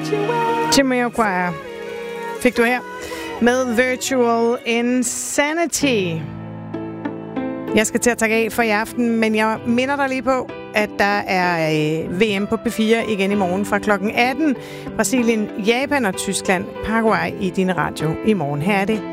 Jamiroquai fik du her med Virtual Insanity. Jeg skal til at takke af for i aften, men jeg minder dig lige på, at der er VM på P4 igen i morgen fra klokken 18. Brasilien, Japan og Tyskland, Paraguay i din radio i morgen. Her er det